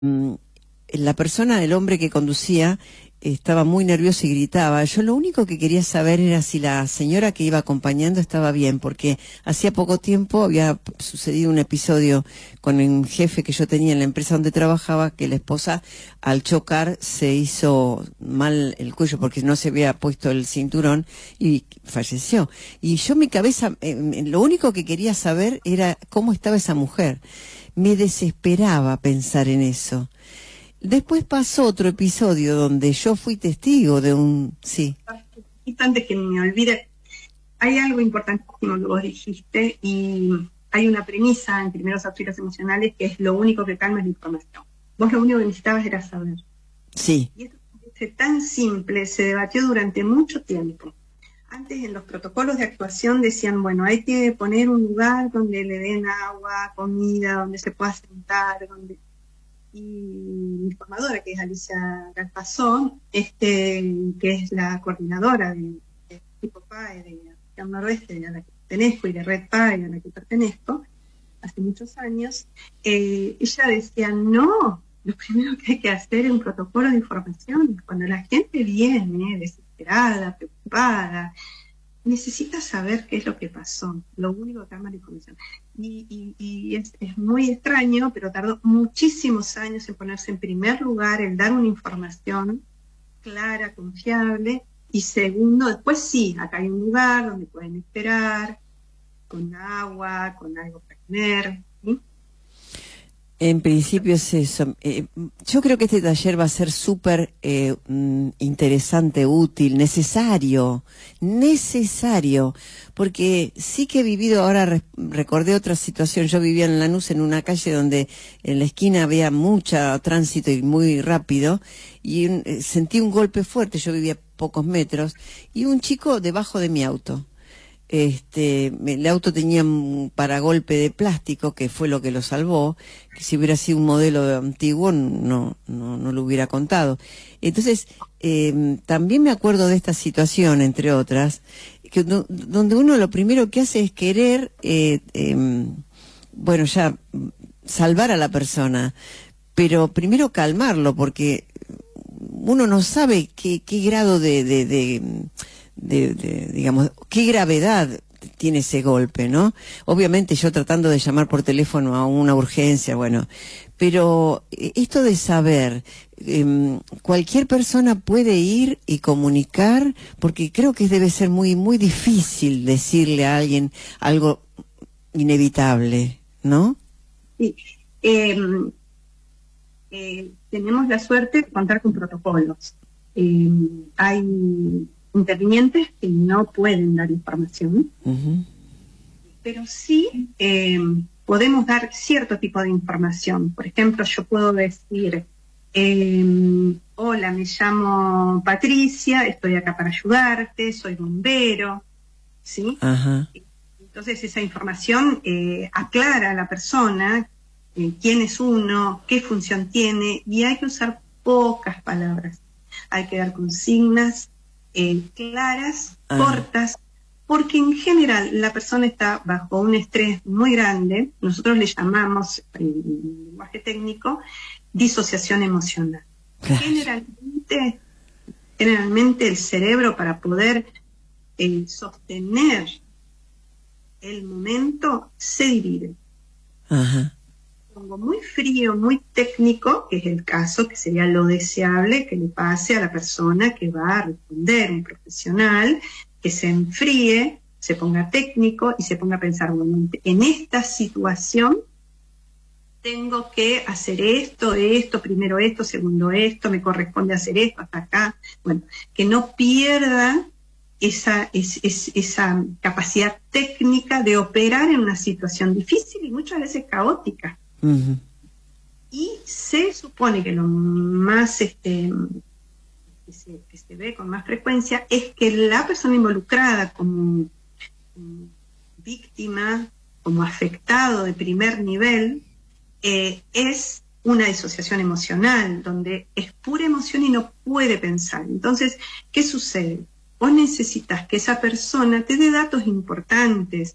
mm, la persona, el hombre que conducía, estaba muy nervioso y gritaba. Yo lo único que quería saber era si la señora que iba acompañando estaba bien, porque hacía poco tiempo había sucedido un episodio con un jefe que yo tenía en la empresa donde trabajaba, que la esposa al chocar se hizo mal el cuello porque no se había puesto el cinturón y falleció. Y yo mi cabeza, lo único que quería saber era cómo estaba esa mujer. Me desesperaba pensar en eso. Después pasó otro episodio donde yo fui testigo de un... Sí. Y antes que me olvide, hay algo importantísimo que vos dijiste y hay una premisa en primeros auxilios emocionales que es lo único que calma es la información. Vos lo único que necesitabas era saber. Sí. Y esto es tan simple, se debatió durante mucho tiempo. Antes en los protocolos de actuación decían, bueno, hay que poner un lugar donde le den agua, comida, donde se pueda sentar, donde... Y mi formadora, que es Alicia Galpazón, que es la coordinadora de Tipo PAE de la región noroeste, a la que pertenezco, y de Red PAE, a la que pertenezco, hace muchos años, ella decía, no, lo primero que hay que hacer es un protocolo de información. Cuando la gente viene desesperada, preocupada, necesita saber qué es lo que pasó. Lo único que calma la información. Y es muy extraño, pero tardó muchísimos años en ponerse en primer lugar, en dar una información clara, confiable. Y segundo, después sí, acá hay un lugar donde pueden esperar, con agua, con algo para comer, ¿sí? En principio es eso. Yo creo que este taller va a ser súper interesante, útil, necesario, porque sí que he vivido, ahora recordé otra situación. Yo vivía en Lanús, en una calle donde en la esquina había mucho tránsito y muy rápido, y sentí un golpe fuerte. Yo vivía a pocos metros, y un chico debajo de mi auto. El auto tenía un paragolpe de plástico, que fue lo que lo salvó, que si hubiera sido un modelo antiguo no lo hubiera contado. Entonces, también me acuerdo de esta situación, entre otras, donde uno lo primero que hace es querer, bueno, ya salvar a la persona, pero primero calmarlo, porque uno no sabe qué grado digamos, qué gravedad tiene ese golpe, ¿no? Obviamente yo tratando de llamar por teléfono a una urgencia, bueno, pero esto de saber, cualquier persona puede ir y comunicar, porque creo que debe ser muy, muy difícil decirle a alguien algo inevitable, ¿no? Sí. Tenemos la suerte de contar con protocolos. Hay intervinientes que no pueden dar información, pero sí podemos dar cierto tipo de información. Por ejemplo, yo puedo decir, hola, me llamo Patricia, estoy acá para ayudarte, soy bombero, ¿sí? Ajá. Entonces esa información aclara a la persona quién es uno, qué función tiene, y hay que usar pocas palabras. Hay que dar consignas claras, cortas, porque en general la persona está bajo un estrés muy grande. Nosotros le llamamos, en lenguaje técnico, disociación emocional. Claro. Generalmente el cerebro, para poder sostener el momento, se divide. Ajá. Pongo muy frío, muy técnico, que es el caso, que sería lo deseable que le pase a la persona que va a responder, un profesional, que se enfríe, se ponga técnico y se ponga a pensar, bueno, en esta situación tengo que hacer esto, primero esto, segundo esto, me corresponde hacer esto, hasta acá. Bueno, que no pierda esa capacidad técnica de operar en una situación difícil y muchas veces caótica. Y se supone que lo más que se ve con más frecuencia es que la persona involucrada como víctima, como afectado de primer nivel, es una disociación emocional, donde es pura emoción y no puede pensar. Entonces, ¿qué sucede? Vos necesitas que esa persona te dé datos importantes,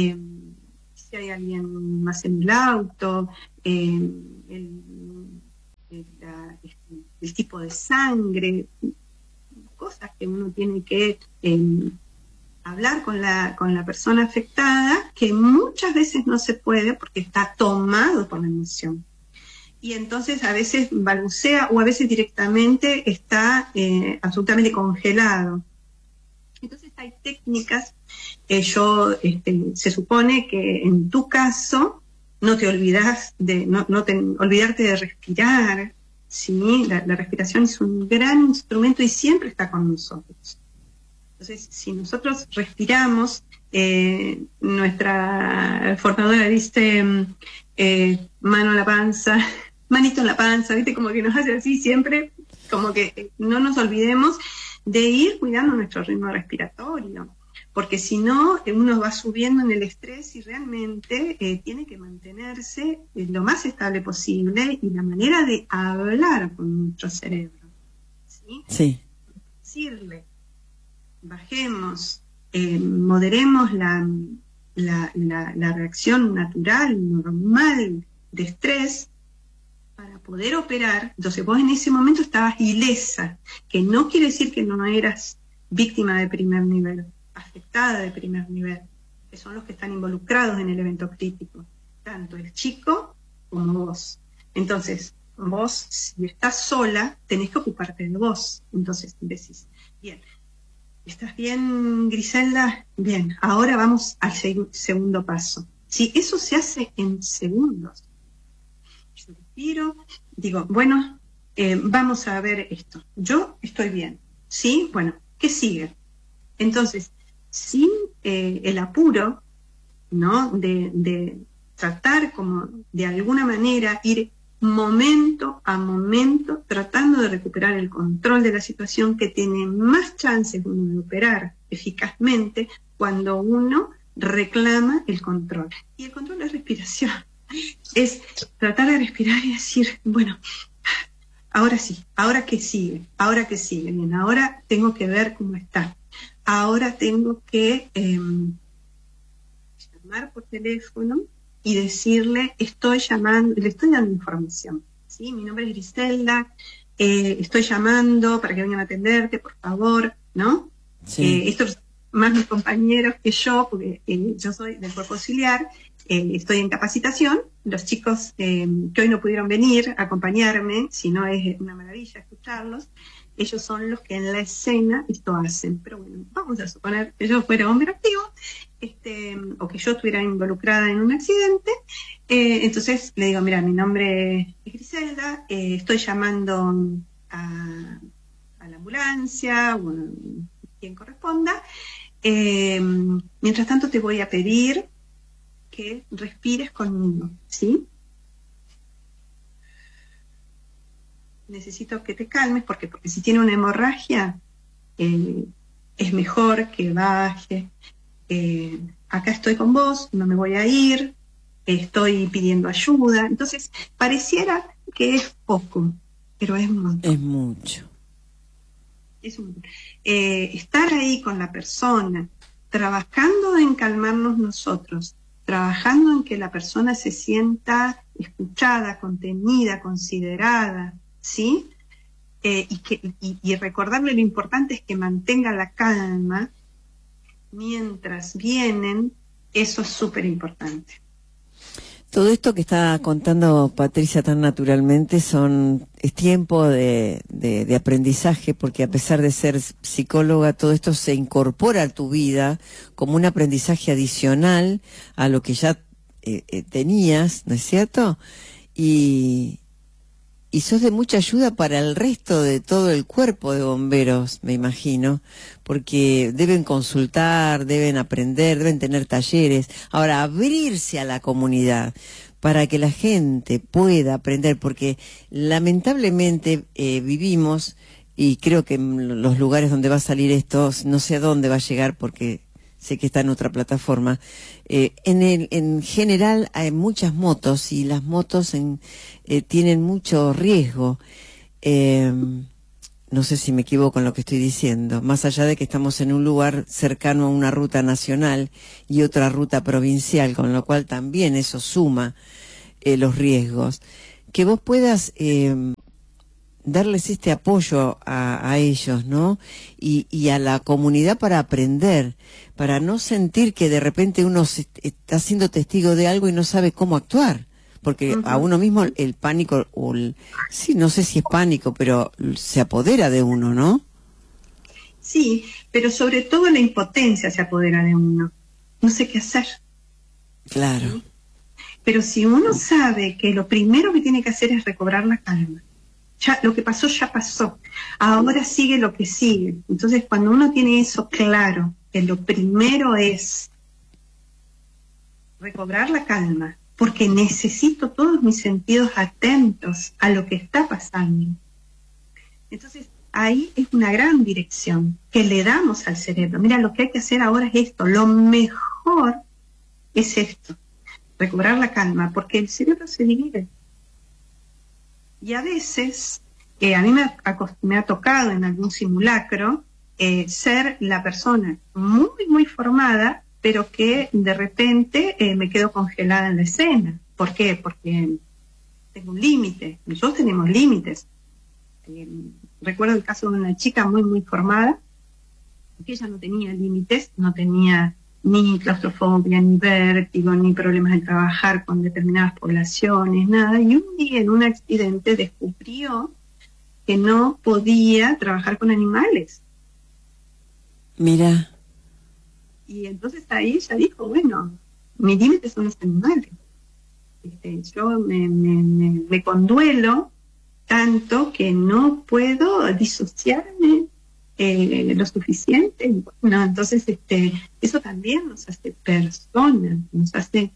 si hay alguien más en el auto, el tipo de sangre, cosas que uno tiene que hablar con la persona afectada, que muchas veces no se puede porque está tomado por la emoción. Y entonces a veces balbucea o a veces directamente está absolutamente congelado. Entonces hay técnicas, se supone que en tu caso no te olvidas olvidarte de respirar, ¿sí? La respiración es un gran instrumento y siempre está con nosotros. Entonces, si nosotros respiramos, nuestra formadora dice mano a la panza, manito en la panza, ¿viste? Como que nos hace así siempre, como que no nos olvidemos de ir cuidando nuestro ritmo respiratorio, porque si no, uno va subiendo en el estrés y realmente tiene que mantenerse lo más estable posible, y la manera de hablar con nuestro cerebro, ¿sí? Sí. Decirle, bajemos, moderemos la reacción natural, normal de estrés para poder operar. Entonces vos en ese momento estabas ilesa, que no quiere decir que no eras víctima de primer nivel, afectada de primer nivel, que son los que están involucrados en el evento crítico, tanto el chico como vos. Entonces, vos, si estás sola, tenés que ocuparte de vos. Entonces decís, bien, ¿estás bien, Griselda? Bien, ahora vamos al segundo paso. Sí, eso se hace en segundos. Yo respiro, digo, bueno, vamos a ver esto. Yo estoy bien, ¿sí? Bueno, ¿qué sigue? Entonces, sin el apuro, ¿no? De tratar como de alguna manera ir momento a momento tratando de recuperar el control de la situación, que tiene más chances uno de operar eficazmente cuando uno reclama el control. Y el control es respiración. Es tratar de respirar y decir, bueno, ahora sí, ahora que sigue, bien, ahora tengo que ver cómo está. Ahora tengo que llamar por teléfono y decirle, estoy llamando, le estoy dando información, ¿sí? Mi nombre es Griselda, estoy llamando para que vengan a atenderte, por favor, ¿no? Sí. Esto más mis compañeros que yo, porque yo soy del cuerpo auxiliar, estoy en capacitación. Los chicos que hoy no pudieron venir a acompañarme, si no es una maravilla escucharlos, ellos son los que en la escena esto hacen. Pero bueno, vamos a suponer que yo fuera hombre activo, o que yo estuviera involucrada en un accidente. Entonces le digo, mira, mi nombre es Griselda, estoy llamando a la ambulancia, o a quien corresponda. Mientras tanto te voy a pedir que respires conmigo, ¿sí? Necesito que te calmes, porque si tiene una hemorragia, es mejor que baje. Acá estoy con vos, no me voy a ir, estoy pidiendo ayuda. Entonces, pareciera que es poco, pero es mucho. Es mucho. Estar ahí con la persona, trabajando en calmarnos nosotros, trabajando en que la persona se sienta escuchada, contenida, considerada, ¿sí? Y recordarle lo importante es que mantenga la calma mientras vienen. Eso es súper importante. Todo esto que está contando Patricia tan naturalmente es tiempo de aprendizaje, porque a pesar de ser psicóloga, todo esto se incorpora a tu vida como un aprendizaje adicional a lo que ya tenías, ¿no es cierto? Y sos de mucha ayuda para el resto de todo el cuerpo de bomberos, me imagino, porque deben consultar, deben aprender, deben tener talleres. Ahora, abrirse a la comunidad para que la gente pueda aprender, porque lamentablemente vivimos, y creo que en los lugares donde va a salir esto, no sé a dónde va a llegar porque sé que está en otra plataforma, en general hay muchas motos, y las motos tienen mucho riesgo. No sé si me equivoco en lo que estoy diciendo, más allá de que estamos en un lugar cercano a una ruta nacional y otra ruta provincial, con lo cual también eso suma los riesgos. Que vos puedas darles este apoyo a ellos, ¿no? Y a la comunidad para aprender, para no sentir que de repente uno está siendo testigo de algo y no sabe cómo actuar. Porque a uno mismo el pánico, sí, no sé si es pánico, pero se apodera de uno, ¿no? Sí, pero sobre todo la impotencia se apodera de uno. No sé qué hacer. Claro. ¿Sí? Pero si uno sabe que lo primero que tiene que hacer es recobrar la calma, ya lo que pasó ya pasó, ahora sigue lo que sigue. Entonces, cuando uno tiene eso claro, que lo primero es recobrar la calma, porque necesito todos mis sentidos atentos a lo que está pasando. Entonces, ahí es una gran dirección que le damos al cerebro. Mira, lo que hay que hacer ahora es esto, lo mejor es esto, recobrar la calma, porque el cerebro se divide. Y a veces, a mí me ha tocado en algún simulacro ser la persona muy, muy formada, pero que de repente me quedo congelada en la escena. ¿Por qué? Porque tengo un límite. Nosotros tenemos límites. Recuerdo el caso de una chica muy, muy formada, que ella no tenía límites, no tenía ni claustrofobia, ni vértigo, ni problemas de trabajar con determinadas poblaciones, nada. Y un día en un accidente descubrió que no podía trabajar con animales. Mira. Y entonces ahí ella dijo, bueno, mis límites son los animales. Yo me conduelo tanto que no puedo disociarme lo suficiente. Bueno, entonces eso también nos hace personas, nos hace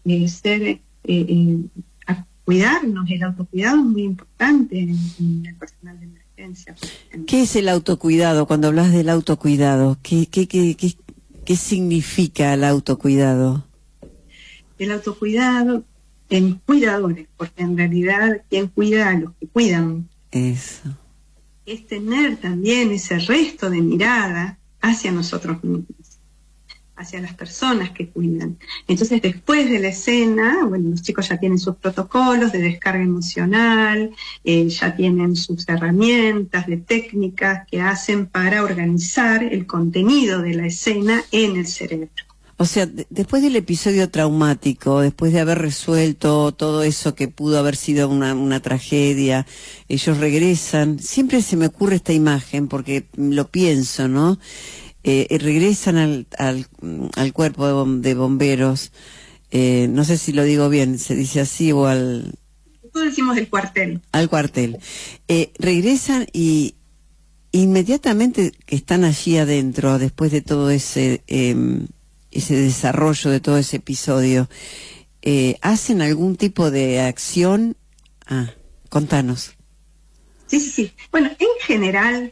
a cuidarnos. El autocuidado es muy importante en el personal de emergencia. ¿Qué es el autocuidado? Cuando hablas del autocuidado, ¿qué significa el autocuidado? El autocuidado en cuidadores, porque en realidad quien cuida a los que cuidan. Eso. Es tener también ese resto de mirada hacia nosotros mismos, hacia las personas que cuidan. Entonces, después de la escena, bueno, los chicos ya tienen sus protocolos de descarga emocional, ya tienen sus herramientas de técnicas que hacen para organizar el contenido de la escena en el cerebro. O sea, después del episodio traumático, después de haber resuelto todo eso que pudo haber sido una tragedia, ellos regresan, siempre se me ocurre esta imagen, porque lo pienso, ¿no? Regresan al cuerpo de bomberos, no sé si lo digo bien, se dice así, o Nosotros decimos el cuartel. Al cuartel. Regresan y inmediatamente que están allí adentro, después de todo ese desarrollo de todo ese episodio, ¿hacen algún tipo de acción? Contanos. Sí. Bueno, en general,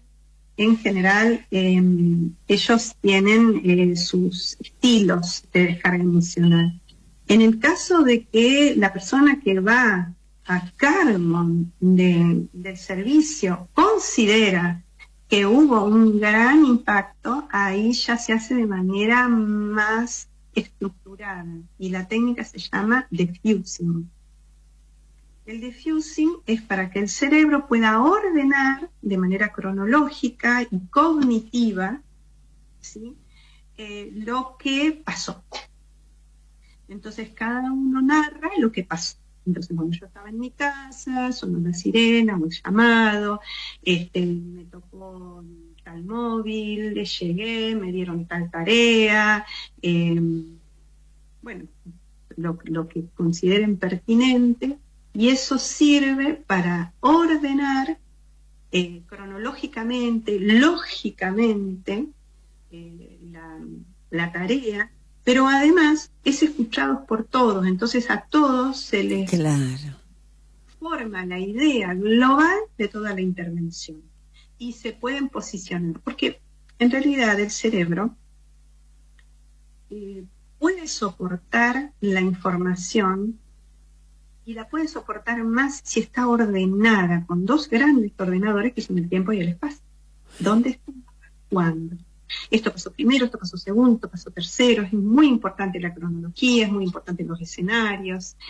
ellos tienen sus estilos de descarga emocional. En el caso de que la persona que va a cargo del servicio considera que hubo un gran impacto, ahí ya se hace de manera más estructurada y la técnica se llama diffusing. El diffusing es para que el cerebro pueda ordenar de manera cronológica y cognitiva, ¿sí? Lo que pasó. Entonces cada uno narra lo que pasó. Entonces, bueno, yo estaba en mi casa, sonó la sirena o el llamado, me tocó tal móvil, llegué, me dieron tal tarea, bueno, lo que consideren pertinente, y eso sirve para ordenar cronológicamente, lógicamente, la tarea, pero además es escuchado por todos, entonces a todos se les forma la idea global de toda la intervención y se pueden posicionar, porque en realidad el cerebro puede soportar la información y la puede soportar más si está ordenada con dos grandes ordenadores que son el tiempo y el espacio. ¿Dónde está? ¿Cuándo? Esto pasó primero, esto pasó segundo, esto pasó tercero. Es muy importante la cronología, es muy importante los escenarios.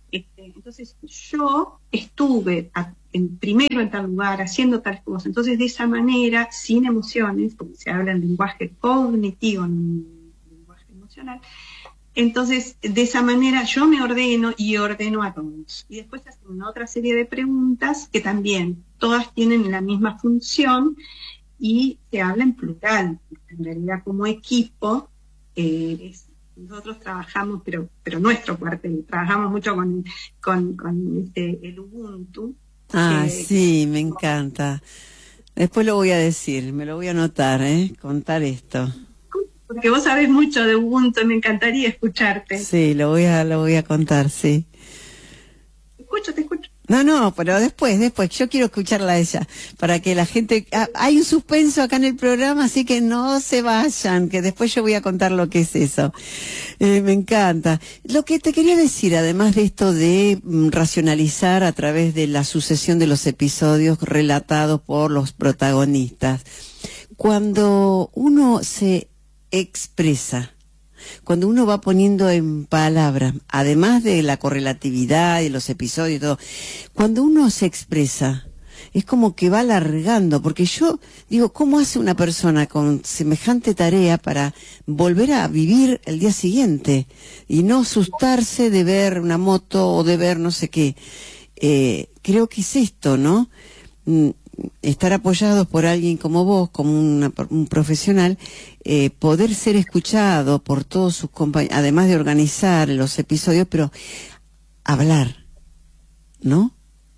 Entonces yo estuve primero en tal lugar, haciendo tales cosas. Entonces de esa manera, sin emociones, porque se habla en lenguaje cognitivo, en lenguaje emocional, entonces de esa manera yo me ordeno y ordeno a todos. Y después hacen una otra serie de preguntas que también todas tienen la misma función y se habla en plural. En realidad como equipo nosotros trabajamos, pero nuestro cuartel, trabajamos mucho con el Ubuntu. Sí, me encanta. Después lo voy a decir, me lo voy a anotar, contar esto. Porque vos sabés mucho de Ubuntu, me encantaría escucharte. Sí, lo voy a contar, sí. Te escucho. No, pero después, yo quiero escucharla a ella, para que la gente, hay un suspenso acá en el programa, así que no se vayan, que después yo voy a contar lo que es eso. Me encanta. Lo que te quería decir, además de esto de racionalizar a través de la sucesión de los episodios relatados por los protagonistas, cuando uno se expresa, cuando uno va poniendo en palabras, además de la correlatividad y los episodios y todo, cuando uno se expresa, es como que va alargando, porque yo digo, ¿cómo hace una persona con semejante tarea para volver a vivir el día siguiente y no asustarse de ver una moto o de ver no sé qué? Creo que es esto, ¿no? Estar apoyados por alguien como vos, como un profesional, poder ser escuchado por todos sus compañeros, además de organizar los episodios, pero hablar, ¿no?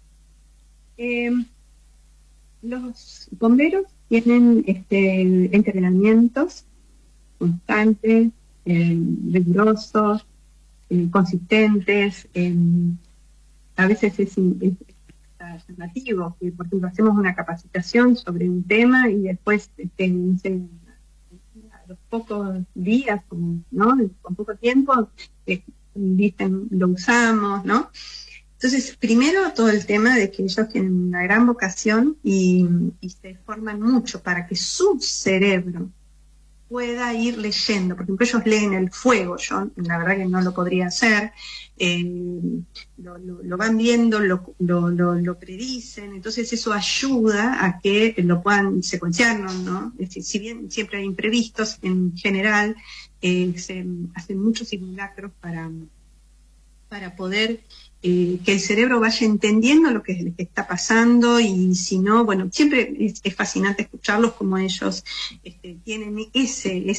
Los bomberos tienen entrenamientos constantes, rigurosos, consistentes. A veces es llamativo, que por ejemplo hacemos una capacitación sobre un tema y después a los pocos días, ¿no? Con poco tiempo, dicen, lo usamos, ¿no? Entonces, primero todo el tema de que ellos tienen una gran vocación y se forman mucho para que su cerebro pueda ir leyendo. Por ejemplo, ellos leen el fuego, yo la verdad que no lo podría hacer, lo van viendo, lo predicen, entonces eso ayuda a que lo puedan secuenciar, ¿no? Es decir, si bien siempre hay imprevistos, en general se hacen muchos simulacros para poder que el cerebro vaya entendiendo lo que está pasando, y si no, bueno, siempre es fascinante escucharlos como ellos tienen ese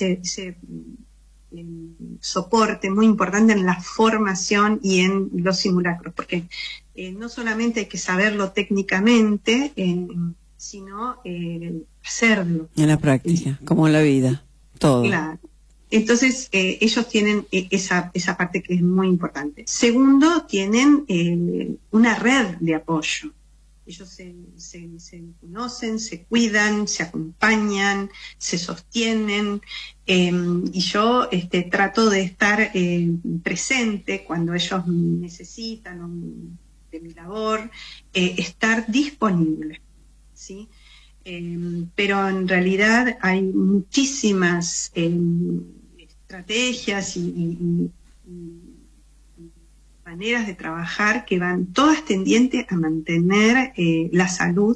soporte muy importante en la formación y en los simulacros, porque no solamente hay que saberlo técnicamente, sino hacerlo. En la práctica, como en la vida, todo. Claro. Entonces, ellos tienen esa parte que es muy importante. Segundo, tienen una red de apoyo. Ellos se conocen, se cuidan, se acompañan, se sostienen. Y yo trato de estar presente cuando ellos necesitan de mi labor, estar disponible, ¿sí? Pero en realidad hay muchísimas estrategias y maneras de trabajar que van todas tendientes a mantener la salud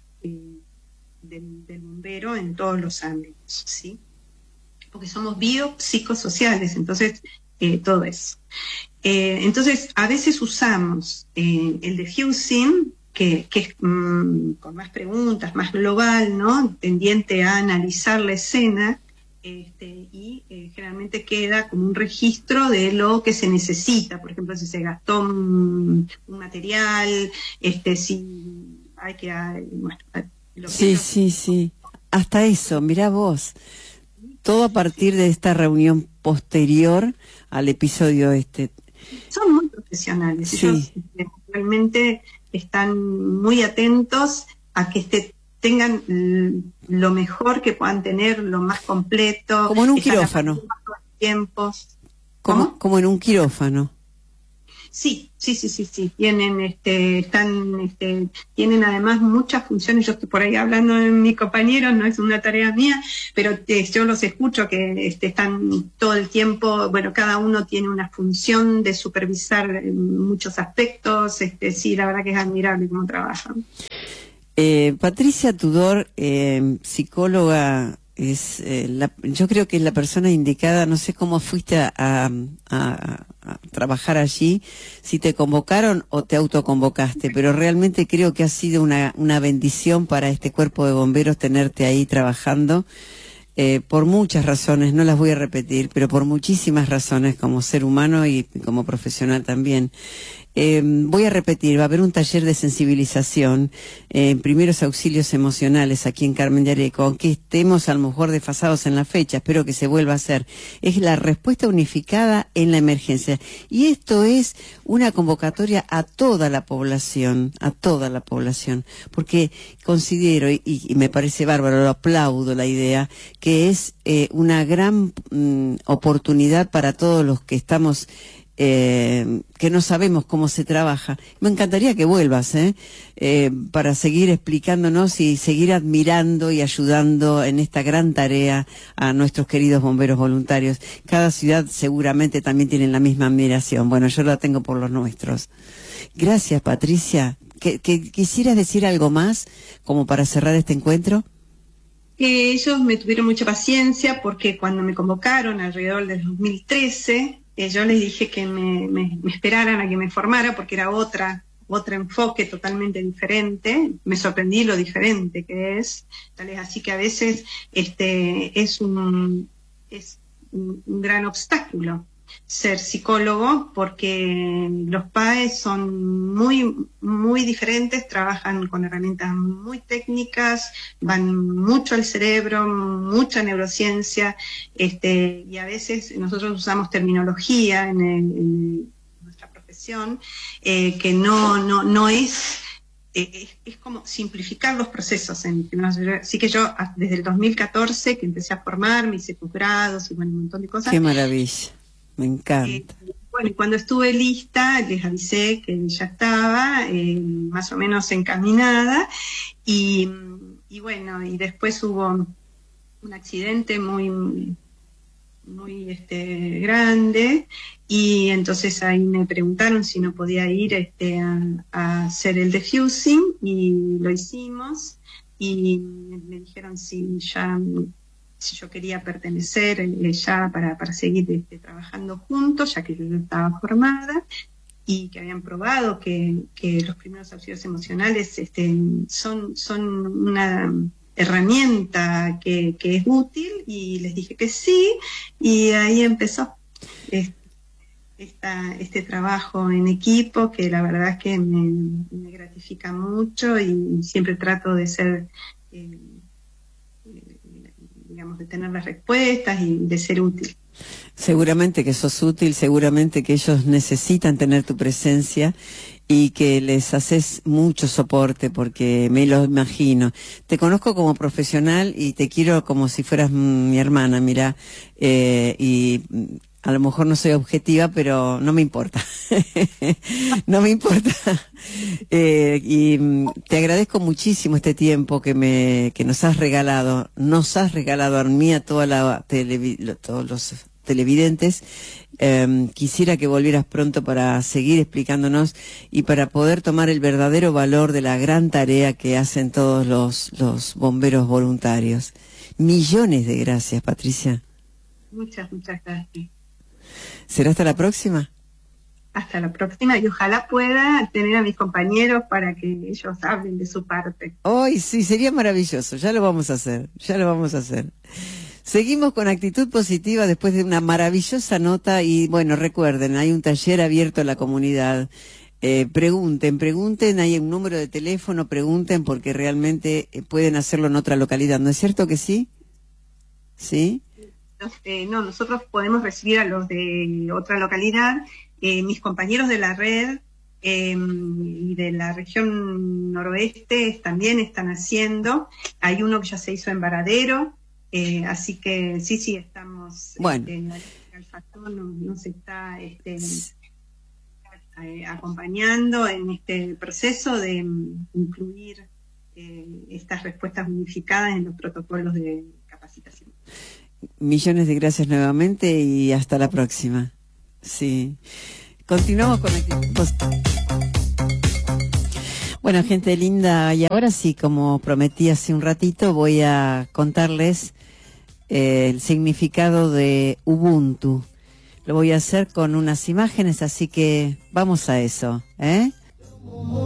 del bombero en todos los ámbitos, ¿sí? Porque somos biopsicosociales, entonces todo eso. Entonces, a veces usamos el diffusing, que es con más preguntas, más global, ¿no? Tendiente a analizar la escena, y generalmente queda como un registro de lo que se necesita. Por ejemplo, si se gastó un material, si hay que... Bueno, Sí. Hasta eso, mirá vos. Todo a partir de esta reunión posterior al episodio Son muy profesionales. Sí. Ellos realmente están muy atentos a que tengan lo mejor que puedan tener, lo más completo. Como en un quirófano. Tiempos. Como en un quirófano. Sí. Tienen además muchas funciones. Yo estoy por ahí hablando de mis compañeros, no es una tarea mía, pero yo los escucho que están todo el tiempo, bueno, cada uno tiene una función de supervisar muchos aspectos. Sí, la verdad que es admirable cómo trabajan. Patricia Tudor, psicóloga, yo creo que es la persona indicada. No sé cómo fuiste a trabajar allí, si te convocaron o te autoconvocaste, pero realmente creo que ha sido una bendición para este cuerpo de bomberos tenerte ahí trabajando, por muchas razones, no las voy a repetir, pero por muchísimas razones, como ser humano y como profesional también. Voy a repetir, va a haber un taller de sensibilización en primeros auxilios emocionales aquí en Carmen de Areco, aunque estemos a lo mejor desfasados en la fecha, espero que se vuelva a hacer. Es la respuesta unificada en la emergencia. Y esto es una convocatoria a toda la población, porque considero, y me parece bárbaro, lo aplaudo la idea, que es una gran oportunidad para todos los que estamos que no sabemos cómo se trabaja. Me encantaría que vuelvas, para seguir explicándonos y seguir admirando y ayudando en esta gran tarea a nuestros queridos bomberos voluntarios. Cada ciudad seguramente también tiene la misma admiración. Bueno, yo la tengo por los nuestros. Gracias, Patricia. ¿Quisieras decir algo más como para cerrar este encuentro? Que ellos me tuvieron mucha paciencia porque cuando me convocaron alrededor del 2013, yo les dije que me esperaran a que me formara porque era otro enfoque totalmente diferente. Me sorprendí lo diferente que es. Tal es así que a veces es un gran obstáculo ser psicólogo, porque los PAE son muy diferentes, trabajan con herramientas muy técnicas, van mucho al cerebro, mucha neurociencia, y a veces nosotros usamos terminología en nuestra profesión que no es como simplificar los procesos. Así que yo desde el 2014 que empecé a formarme, hice posgrados y bueno, un montón de cosas. Qué maravilla. Me encanta. Bueno, y cuando estuve lista, les avisé que ya estaba más o menos encaminada, y bueno, y después hubo un accidente muy grande, y entonces ahí me preguntaron si no podía ir a hacer el defusing, y lo hicimos, y me dijeron si yo quería pertenecer ya para seguir trabajando juntos, ya que yo estaba formada, y que habían probado que los primeros auxilios emocionales son una herramienta que es útil, y les dije que sí, y ahí empezó este trabajo en equipo, que la verdad es que me gratifica mucho, y siempre trato de ser digamos, de tener las respuestas y de ser útil. Seguramente que sos útil, seguramente que ellos necesitan tener tu presencia y que les haces mucho soporte, porque me lo imagino. Te conozco como profesional y te quiero como si fueras mi hermana, mira, y a lo mejor no soy objetiva, pero no me importa. No me importa. Y te agradezco muchísimo este tiempo que nos has regalado. Nos has regalado a mí, a todos los televidentes. Quisiera que volvieras pronto para seguir explicándonos y para poder tomar el verdadero valor de la gran tarea que hacen todos los bomberos voluntarios. Millones de gracias, Patricia. Muchas gracias. ¿Será hasta la próxima? Hasta la próxima, y ojalá pueda tener a mis compañeros para que ellos hablen de su parte. Ay, sí, sería maravilloso. Ya lo vamos a hacer. Seguimos con actitud positiva después de una maravillosa nota. Y bueno, recuerden, hay un taller abierto a la comunidad. Pregunten, hay un número de teléfono, pregunten, porque realmente pueden hacerlo en otra localidad. ¿No es cierto que sí? ¿Sí? No, nosotros podemos recibir a los de otra localidad. Mis compañeros de la red y de la región noroeste también están haciendo. Hay uno que ya se hizo en Varadero, así que sí, estamos. Bueno. El factor no se está acompañando en este proceso de incluir estas respuestas unificadas en los protocolos de capacitación. Millones de gracias nuevamente y hasta la próxima. Sí. Continuamos con actitud. Bueno, gente linda, y ahora sí, como prometí hace un ratito, voy a contarles el significado de Ubuntu. Lo voy a hacer con unas imágenes, así que vamos a eso, ¿eh?